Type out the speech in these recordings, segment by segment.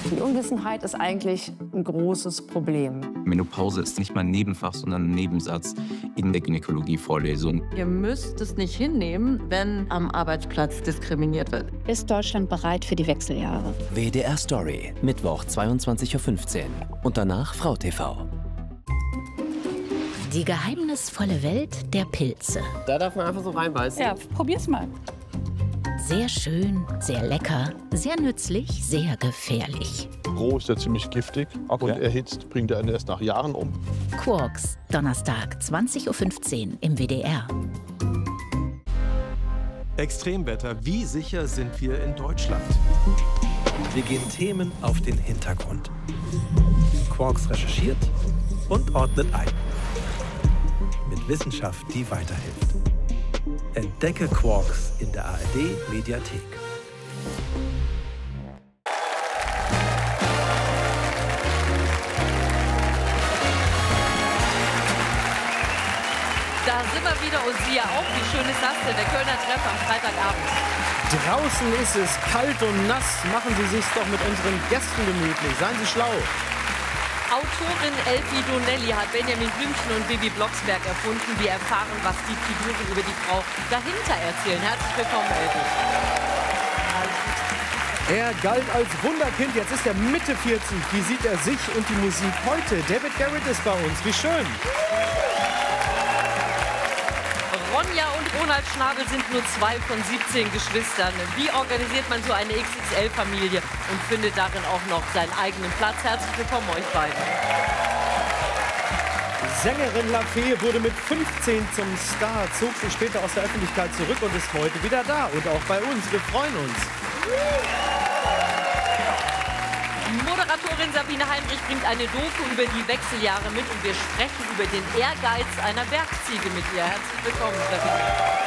Die Unwissenheit ist eigentlich ein großes Problem. Menopause ist nicht mal ein Nebenfach, sondern ein Nebensatz in der Gynäkologie-Vorlesung. Ihr müsst es nicht hinnehmen, wenn am Arbeitsplatz diskriminiert wird. Ist Deutschland bereit für die Wechseljahre? WDR Story, Mittwoch 22:15 Uhr. Und danach Frau TV. Die geheimnisvolle Welt der Pilze. Da darf man einfach so reinbeißen. Ja, probier's mal. Sehr schön, sehr lecker, sehr nützlich, sehr gefährlich. Roh ist er ziemlich giftig und erhitzt bringt er einen erst nach Jahren um. Quarks, Donnerstag, 20:15 Uhr im WDR. Extremwetter, wie sicher sind wir in Deutschland? Wir gehen Themen auf den Hintergrund. Quarks recherchiert und ordnet ein. Mit Wissenschaft, die weiterhilft. Entdecke Quarks in der ARD-Mediathek. Da sind wir wieder und Sie ja auch. Wie schön ist das denn? Der Kölner Treff am Freitagabend. Draußen ist es kalt und nass. Machen Sie sich's doch mit unseren Gästen gemütlich. Seien Sie schlau. Autorin Elfie Donnelly hat Benjamin Blümchen und Bibi Blocksberg erfunden. Wir erfahren, was die Figuren über die Frau dahinter erzählen. Herzlich willkommen, Elfie. Er galt als Wunderkind, jetzt ist er Mitte 40. Wie sieht er sich und die Musik heute? David Garrett ist bei uns. Wie schön. Ronja und Ronald Schnabel sind nur 2 von 17 Geschwistern. Wie organisiert man so eine XXL-Familie und findet darin auch noch seinen eigenen Platz? Herzlich willkommen euch beiden. Sängerin Lafayette wurde mit 15 zum Star, zog sich später aus der Öffentlichkeit zurück und ist heute wieder da. Und auch bei uns. Wir freuen uns. Moderatorin Sabine Heinrich bringt eine Doku über die Wechseljahre mit und wir sprechen über den Ehrgeiz einer Bergziege mit ihr. Herzlich willkommen, Sabine.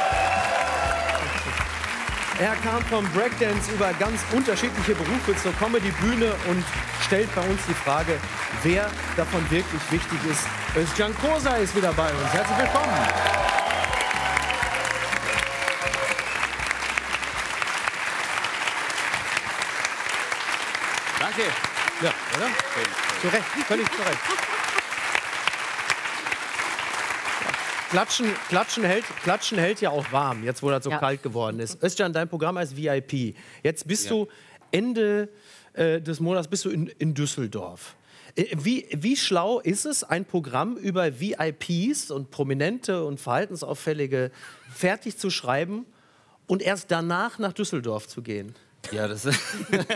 Er kam vom Breakdance über ganz unterschiedliche Berufe zur Comedy-Bühne und stellt bei uns die Frage, wer davon wirklich wichtig ist. Özcan Kosa ist wieder bei uns. Herzlich willkommen. Danke. Ja, oder? Zu Recht, völlig zu Recht. Klatschen hält ja auch warm, jetzt wo das so kalt geworden ist. Özcan, dein Programm als VIP. Jetzt bist du Ende des Monats bist du in Düsseldorf. Wie schlau ist es, ein Programm über VIPs und Prominente und Verhaltensauffällige fertig zu schreiben und erst danach nach Düsseldorf zu gehen? Ja, das ist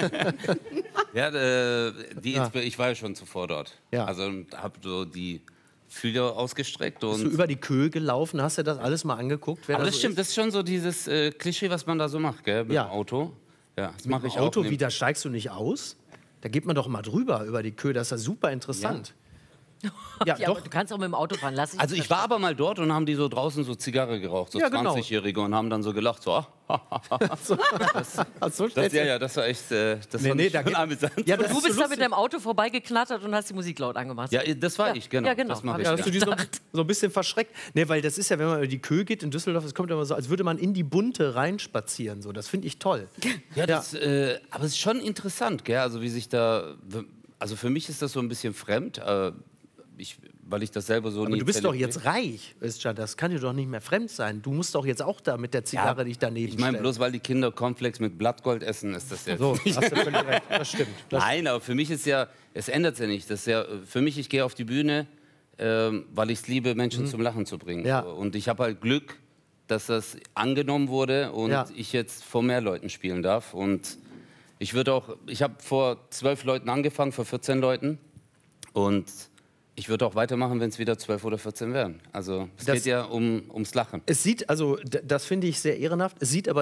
ich war ja schon zuvor dort. Ja. Also habe so die Fühler ausgestreckt. Und Bist du über die Köhe gelaufen? Hast du das alles mal angeguckt? Aber das so stimmt, das ist schon so dieses Klischee, was man da so macht, gell, mit dem Auto. Ja, das mache ich auch. Auto, wie, da steigst du nicht aus? Da geht man doch mal drüber über die Köhe, das ist ja super interessant. Ja, doch. Aber du kannst auch mit dem Auto fahren. Also ich war aber mal dort und haben die so draußen so Zigarre geraucht, so 20-Jährige, und haben dann so gelacht, so, das war echt, das fand ich schon amüsant. Ja, und du bist da mit deinem Auto vorbeigeknattert und hast die Musik laut angemacht. Ja, das war ich, genau. Ja, genau. Das mache ich. Hast du die so ein bisschen verschreckt? Nee, weil das ist ja, wenn man über die Köhe geht in Düsseldorf, es kommt immer so, als würde man in die Bunte reinspazieren. So. Das finde ich toll. Ja, aber es ist schon interessant, gell? Also wie sich da, also für mich ist das so ein bisschen fremd, weil ich das selber so aber nie. Du bist doch jetzt reich, Özcan, das kann dir doch nicht mehr fremd sein. Du musst doch jetzt auch da mit der Zigarre dich daneben stellen. Ich meine, bloß weil die Kinder Cornflakes mit Blattgold essen, ist das ja. So, hast du völlig recht. Das stimmt. Nein, aber für mich ist ja, es ändert sich ja nicht. Das ist ja, für mich, ich gehe auf die Bühne, weil ich es liebe, Menschen zum Lachen zu bringen. Ja. Und ich habe halt Glück, dass das angenommen wurde und ich jetzt vor mehr Leuten spielen darf. Und ich habe vor 12 Leuten angefangen, vor 14 Leuten. Und ich würde auch weitermachen, wenn es wieder 12 oder 14 wären. Also es geht ja ums Lachen. Es sieht, also das finde ich sehr ehrenhaft, es sieht aber